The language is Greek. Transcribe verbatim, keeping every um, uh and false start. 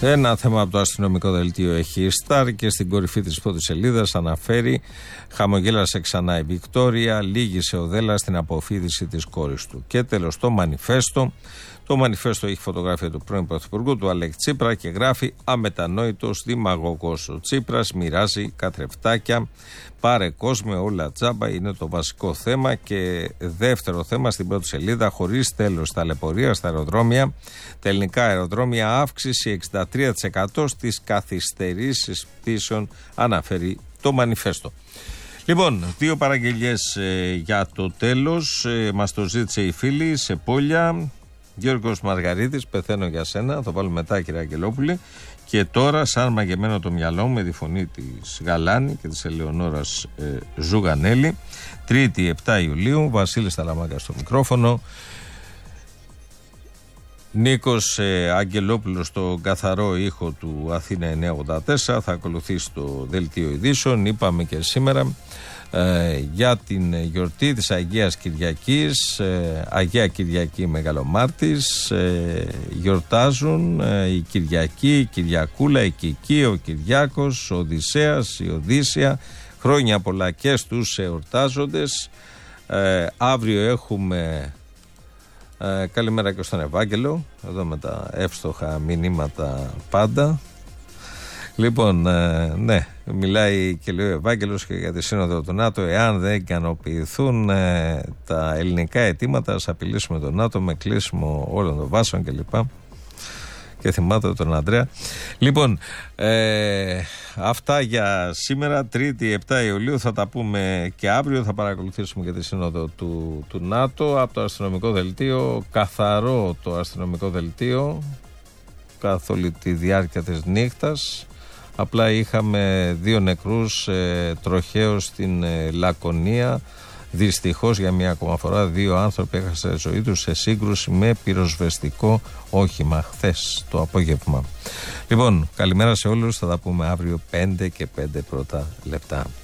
Ένα θέμα από το αστυνομικό δελτίο έχει η Σταρ και στην κορυφή της πρώτης σελίδας αναφέρει: χαμογέλασε ξανά η Βικτόρια, λύγησε ο Δέλλας στην αποφοίδηση της κόρης του. Και τέλος το Μανιφέστο. Το Μανιφέστο έχει φωτογραφία του πρώην Πρωθυπουργού, του Αλέξη Τσίπρα, και γράφει: αμετανόητος δημαγωγός ο Τσίπρας, μοιράζει καθρεφτάκια. Πάρε κόσμο, όλα τζάμπα, είναι το βασικό θέμα. Και δεύτερο θέμα στην πρώτη σελίδα: χωρίς τέλος ταλαιπωρία στα αεροδρόμια. Τα ελληνικά αεροδρόμια, αύξηση εξήντα τρία τοις εκατό στις καθυστερήσεις πτήσεων, αναφέρει το Μανιφέστο. Λοιπόν, δύο παραγγελιές ε, για το τέλος. Ε, μας το ζήτησε η φίλη σε Πόλια. Γιώργος Μαργαρίτης, πεθαίνω για σένα. Θα το βάλω μετά, κύριε Αγγελόπουλη. Και τώρα, σαν μαγεμένο το μυαλό μου, με τη φωνή της Γαλάνη και της Ελεονόρας ε, Ζουγανέλη. Τρίτη επτά Ιουλίου, Βασίλης Ταλαμάκα στο μικρόφωνο. Νίκος ε, Αγγελόπουλος στο καθαρό ήχο του Αθήνα εννιακόσια ογδόντα τέσσερα. Θα ακολουθήσει το δελτίο ειδήσεων. Είπαμε και σήμερα ε, για την γιορτή της Αγίας Κυριακής. ε, Αγία Κυριακή Μεγαλομάρτης. ε, Γιορτάζουν ε, η Κυριακή, η Κυριακούλα, η Κική, ο Κυριάκος, ο Οδυσσέας, η Οδύσσια. Χρόνια πολλά και στους εορτάζοντες. ε, Αύριο έχουμε Ε, καλημέρα και στον Ευάγγελο, εδώ με τα εύστοχα μηνύματα πάντα. Λοιπόν, ε, ναι, μιλάει και λέει ο Ευάγγελος και για τη Σύνοδο του ΝΑΤΟ. Εάν δεν ικανοποιηθούν ε, τα ελληνικά αιτήματα, ας απειλήσουμε τον ΝΑΤΟ με κλείσιμο όλων των βάσεων κλπ. Και θυμάται τον Ανδρέα. Λοιπόν, ε, αυτά για σήμερα, Τρίτη επτά Ιουλίου. Θα τα πούμε και αύριο. Θα παρακολουθήσουμε και τη Σύνοδο του, του ΝΑΤΟ από το αστυνομικό δελτίο. Καθαρό το αστυνομικό δελτίο καθ' όλη τη διάρκεια της νύχτας. Απλά είχαμε δύο νεκρούς ε, τροχαίως στην ε, Λακωνία. Δυστυχώς για μια ακόμα φορά δύο άνθρωποι έχασαν τη ζωή τους σε σύγκρουση με πυροσβεστικό όχημα χθες το απόγευμα. Λοιπόν, καλημέρα σε όλους. Θα τα πούμε αύριο πέντε και πέντε πρώτα λεπτά.